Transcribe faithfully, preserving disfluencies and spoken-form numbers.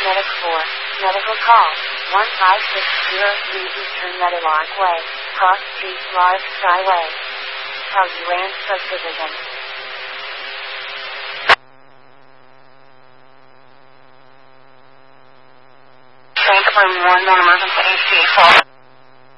Medic four. Medical call. one five six zero three Eastern Meadowlark Way. Cross Street, Large Skyway. Talleyrand Subdivision. Franklin one, non-emergency H C four.